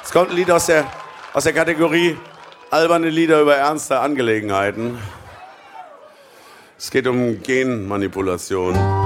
Es kommt ein Lied aus der Kategorie alberne Lieder über ernste Angelegenheiten. Es geht um Genmanipulation.